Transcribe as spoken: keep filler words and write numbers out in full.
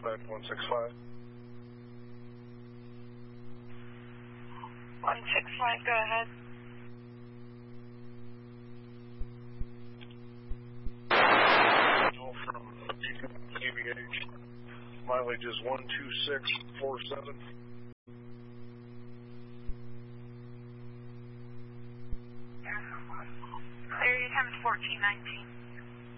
back one six five. one six five, go ahead. Call from K B H. Mileage is one two six four seven. Area time is fourteen nineteen.